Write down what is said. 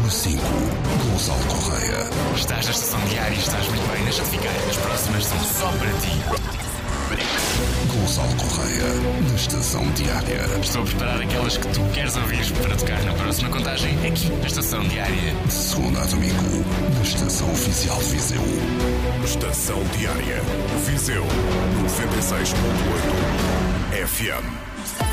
5, Gonçalo Correia. Estás na estação diária e estás muito bem, deixa-te ficar. As próximas são só para ti. Gonçalo Correia, na estação diária. Estou a preparar aquelas que tu queres ouvir para tocar na próxima contagem aqui na estação diária. De segunda a domingo, na estação oficial de Viseu. Estação Diária. Viseu 96.8 FM.